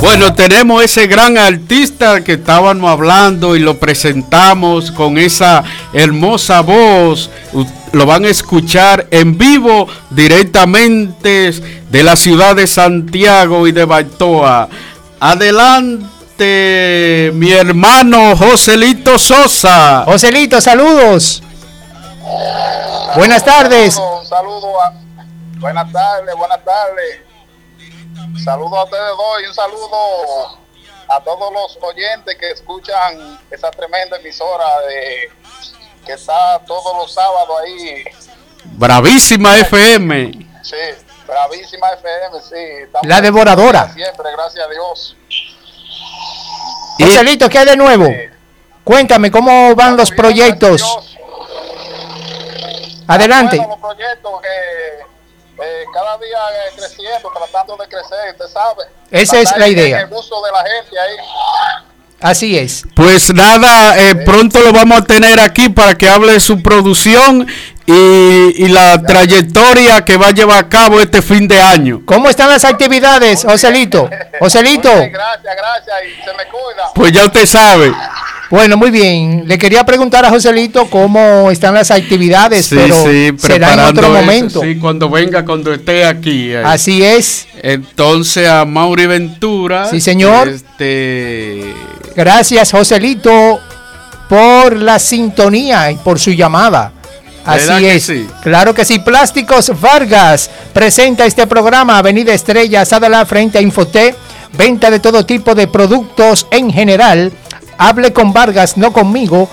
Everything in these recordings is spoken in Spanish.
Bueno, tenemos ese gran artista que estábamos hablando y lo presentamos con esa hermosa voz. Lo van a escuchar en vivo directamente de la ciudad de Santiago y de Baitoa. Adelante, mi hermano Joselito Sosa. Joselito, saludos. Buenas tardes. Un saludo buenas tardes. Saludos a ustedes dos y un saludo a todos los oyentes que escuchan esa tremenda emisora que está todos los sábados ahí. Bravísima FM. Sí, Bravísima FM, sí. La devoradora. Siempre, gracias a Dios. Joselito, ¿qué hay de nuevo? Cuéntame, ¿cómo van los proyectos? Adelante. Bueno, los proyectos que cada día creciendo, tratando de crecer, usted sabe. Esa es la idea. El gusto de la gente ahí. Así es. Pues nada, pronto lo vamos a tener aquí para que hable de su producción y la trayectoria que va a llevar a cabo este fin de año. ¿Cómo están las actividades, Joselito? Joselito. Gracias, y se me cuida. Pues ya usted sabe. Bueno, muy bien. Le quería preguntar a Joselito cómo están las actividades, Sí, pero será en otro momento. Sí, cuando esté aquí. Así es. Entonces a Mauri Ventura. Sí, señor. Gracias, Joselito, por la sintonía y por su llamada. Así es. Sí? Claro que sí. Plásticos Vargas presenta este programa. Avenida Estrella, Sadala, frente a Infotec. Venta de todo tipo de productos en general. Hable con Vargas, no conmigo.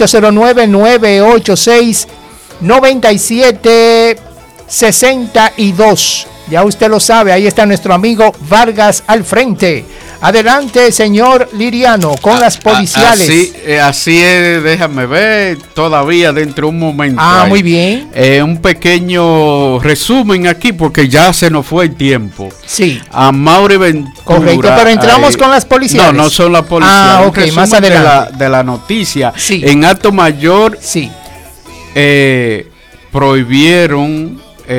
809-986-9762. Ya usted lo sabe, ahí está nuestro amigo Vargas al frente. Adelante, señor Liriano, con las policiales. Así es, déjame ver, todavía dentro de un momento. Muy bien. Un pequeño resumen aquí, porque ya se nos fue el tiempo. Sí. A Mauri Ventura. Correcto, pero entramos con las policiales. No son las policiales. Ok, más adelante. De la noticia. Sí. En Alto Mayor, sí. Prohibieron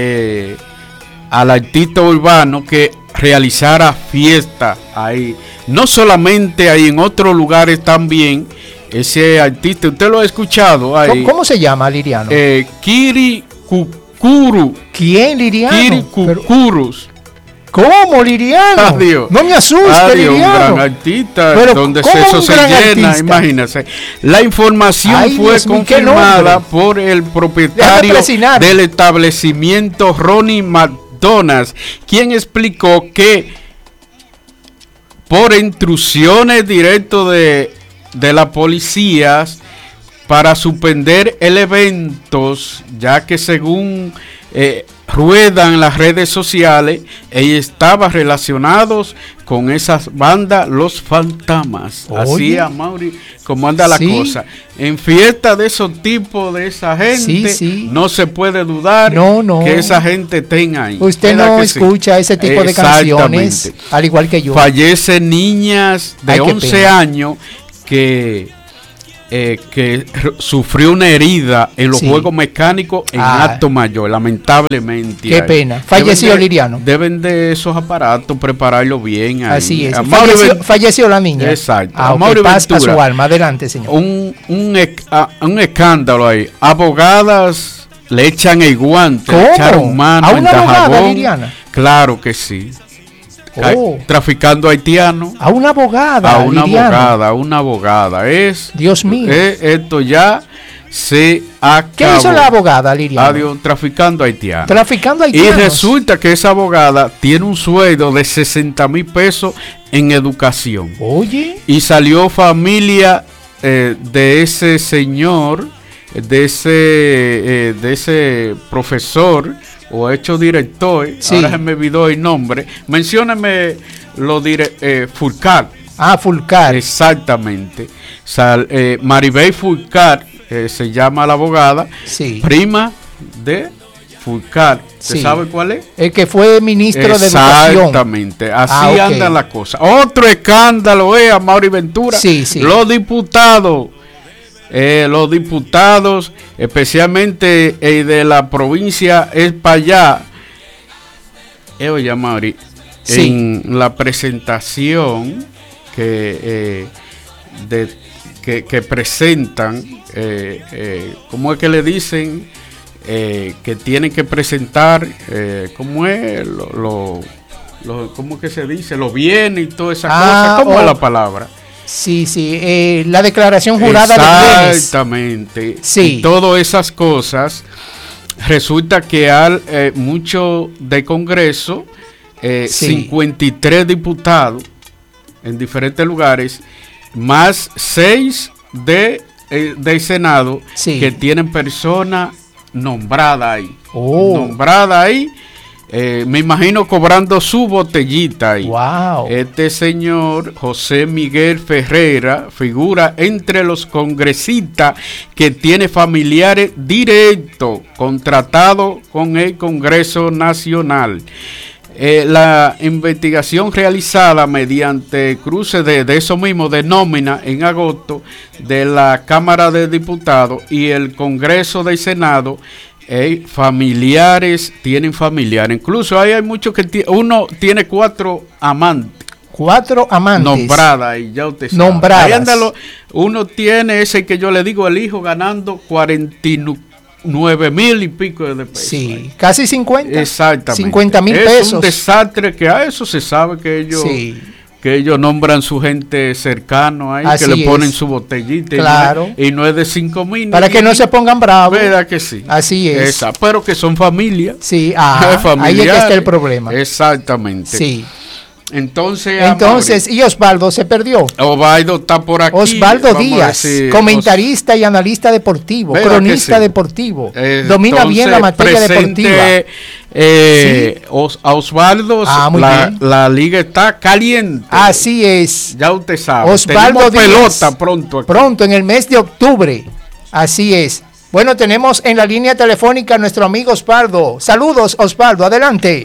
al artista urbano que realizara fiesta ahí, no solamente ahí, en otros lugares también. Ese artista, usted lo ha escuchado ahí. ¿Cómo se llama, Liriano? Kiri Kukuru. ¿Quién, Liriano? Kiri Kukurus. ¿Cómo, Liriano? Adiós. No me asuste, Liriano. Un gran artista, pero donde eso se llena, artista? Imagínese. La información fue confirmada por el propietario del establecimiento, Ronnie McDonald's, quien explicó que por intrusiones directas de la policía para suspender el evento, ya que según ruedan las redes sociales, ellos estaban relacionados con esas bandas, los fantasmas. Así a Mauri, como anda la cosa. En fiesta de esos tipos, de esa gente, no se puede dudar que esa gente tenga ahí. Usted no escucha ese tipo de canciones, al igual que yo. Fallecen niñas de 11 años que sufrió una herida en los juegos mecánicos en Alto Mayor, lamentablemente. Qué pena. Falleció Liriano. Deben de esos aparatos prepararlo bien. Ahí. Así es. Falleció la niña. Exacto. Paz a su alma. Adelante, señor. Un escándalo ahí. Abogadas le echan el guante, le echaron mano. ¿A una abogada, Liriana? Claro que sí. Traficando haitianos. A una abogada. A una abogada. Dios mío. Esto ya se acabó. ¿Qué hizo la abogada, Liriano? Traficando haitianos. Traficando haitianos. Y resulta que esa abogada tiene un sueldo de 60,000 pesos en educación. Oye. Y salió familia de ese señor, de ese profesor o hecho director, ahora se me olvidó el nombre. Mencióname Fulcar. Fulcar. Exactamente. Maribel Fulcar se llama la abogada, prima de Fulcar. ¿Usted sabe cuál es? El que fue ministro de Educación. Exactamente. Así anda la cosa. Otro escándalo es a Mauri Ventura. Los diputados, especialmente de la provincia Espaillá, oye, Mauri, en la presentación que presentan, ¿cómo es que le dicen? Que tienen que presentar, ¿cómo es? ¿Cómo es que se dice? Los bienes y todas esas cosas. ¿Cómo es la palabra? Sí, la declaración jurada de bienes. Exactamente. Sí. Y todas esas cosas, resulta que hay mucho de Congreso, 53 diputados en diferentes lugares, más 6 del Senado, que tienen personas nombradas ahí. Nombrada ahí. Me imagino cobrando su botellita ahí. Wow. Este señor José Miguel Ferreira figura entre los congresistas que tiene familiares directos contratados con el Congreso Nacional. La investigación realizada mediante cruce de eso mismo, de nómina en agosto de la Cámara de Diputados y el Congreso del Senado, familiares tienen familiares. Incluso ahí hay muchos que uno tiene 4 amantes. 4 amantes. Nombradas, y ya usted sabe. Nombradas. Ahí anda uno tiene ese que yo le digo, el hijo ganando 49,000 y pico de pesos. Sí, ahí. Casi 50. Exactamente. 50,000 pesos. Es un desastre que a eso se sabe que ellos... Sí. Que ellos nombran su gente cercano ahí, así que le ponen su botellita, claro. y no es de 5,000. Para que no se pongan bravos. ¿Verdad que sí? Así es. Pero que son familias. Sí, ahí es que está el problema. Exactamente. Sí. Entonces, y Osvaldo se perdió. Osvaldo está por aquí. Osvaldo Díaz, comentarista y analista deportivo, cronista deportivo. Domina bien la materia deportiva. A Osvaldo, la liga está caliente. Así es. Ya usted sabe. Osvaldo Díaz, pelota pronto. Pronto, en el mes de octubre. Así es. Bueno, tenemos en la línea telefónica a nuestro amigo Osvaldo. Saludos, Osvaldo, adelante.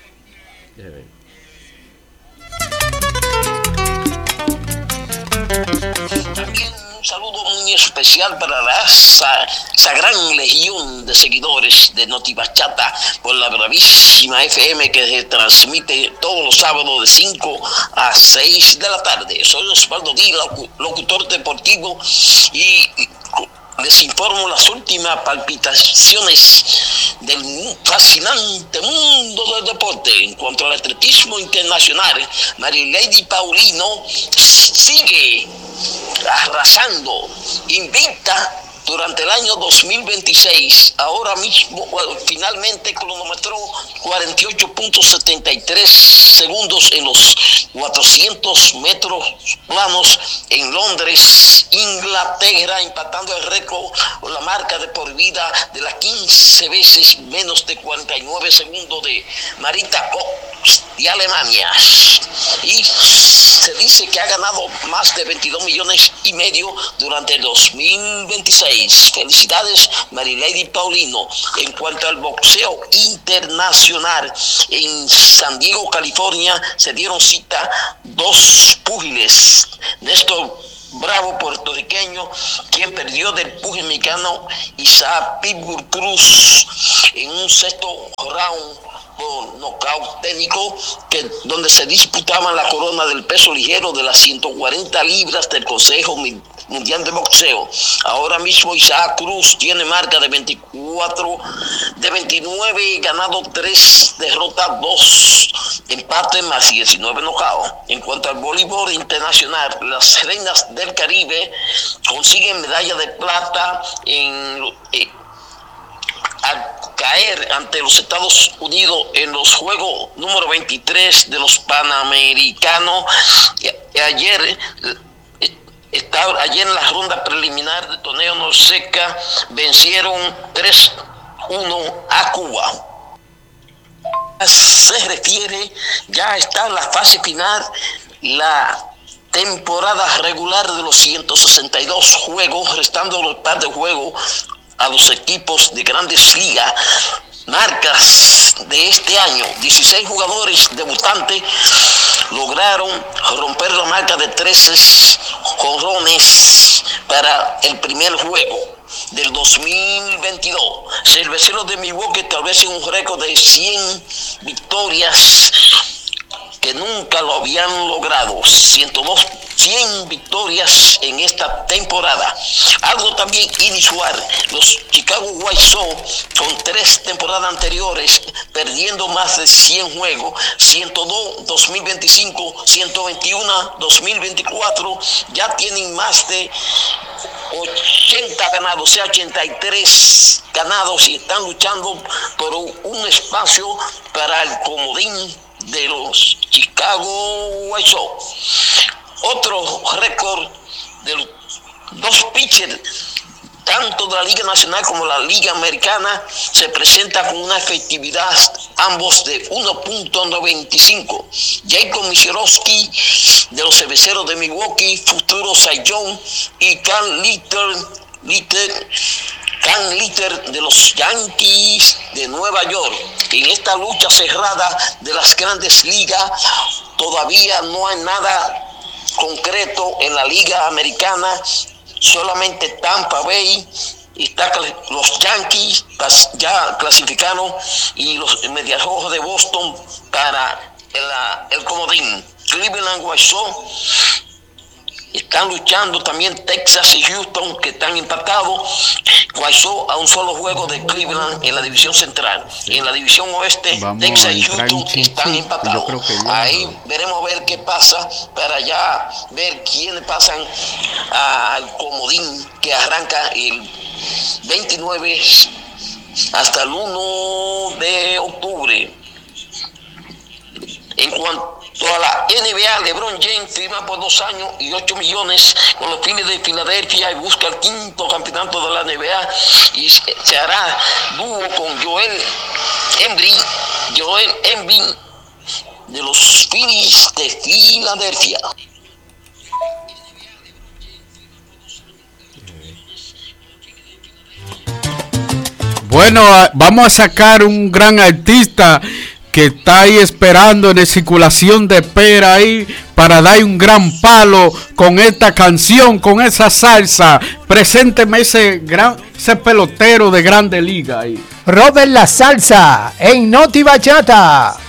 Especial para esa gran legión de seguidores de Noti Bachata por la bravísima FM que se transmite todos los sábados de 5 a 6 de la tarde. Soy Osvaldo Díaz, locutor deportivo, y les informo las últimas palpitaciones del fascinante mundo del deporte. En cuanto al atletismo internacional, Marilady Paulino sigue arrasando, invicta durante el año 2026. Ahora mismo, finalmente cronometró 48.73 segundos en los 400 metros planos en Londres, Inglaterra, empatando el récord o la marca de por vida de las 15 veces menos de 49 segundos de Marita Voss de Alemania. Y se dice que ha ganado más de 22 millones y medio durante el 2026. Felicidades, Marilady Paulino. En cuanto al boxeo internacional, en San Diego, California, se dieron cita 2 púgiles. Néstor Bravo, puertorriqueño, quien perdió del púgil mexicano Isaac Pitbull Cruz en un sexto round por nocaut técnico, donde se disputaban la corona del peso ligero de las 140 libras del Consejo Mundial de Boxeo. Ahora mismo Isaac Cruz tiene marca de 29 ganados, 3 derrotas, 2 empates más 19 knockouts. En cuanto al voleibol internacional, las reinas del Caribe consiguen medalla de plata al caer ante los Estados Unidos en los Juegos número 23 de los Panamericanos. Ayer en la ronda preliminar del torneo Norseca vencieron 3-1 a Cuba. Se refiere, ya está en la fase final la temporada regular de los 162 juegos, restando los par de juegos a los equipos de Grandes Ligas. Marcas de este año: 16 jugadores debutantes lograron romper la marca de 13 jonrones para el primer juego del 2022. Cerveceros de Milwaukee establecen un récord de 100 victorias que nunca lo habían logrado. 100 victorias en esta temporada. Algo también inusual, los Chicago White Sox con 3 temporadas anteriores perdiendo más de 100 juegos, 102 2025, 121 2024, ya tienen más de 80 ganados, o sea 83 ganados, y están luchando por un espacio para el comodín de los Chicago White Sox. Otro récord de los 2 pitchers, tanto de la Liga Nacional como la Liga Americana, se presenta con una efectividad ambos de 1.95. Jacob Misiorowski de los Cerveceros de Milwaukee, futuro Cy Young, y Carl Leiter de los Yankees de Nueva York. En esta lucha cerrada de las grandes ligas todavía no hay nada concreto en la Liga Americana. Solamente Tampa Bay, está los Yankees ya clasificaron, y los Medias Rojas de Boston para el comodín. Cleveland White Sox están luchando también, Texas y Houston, que están empatados. White Sox a un solo juego de Cleveland en la división central. En la división oeste, Texas y Houston están empatados. Ahí veremos a ver qué pasa, para ya ver quiénes pasan al comodín que arranca el 29 hasta el 1 de octubre. En cuanto a la NBA, LeBron James firma por 2 años y 8 millones con los Phillies de Filadelfia y busca el 5º campeonato de la NBA, y se hará dúo con Joel Embiid de los Phillies de Filadelfia. Bueno, vamos a sacar un gran artista que está ahí esperando en circulación de espera ahí para dar un gran palo con esta canción, con esa salsa. Presénteme ese pelotero de Grande Liga ahí. Robert La Salsa en Noti Bachata.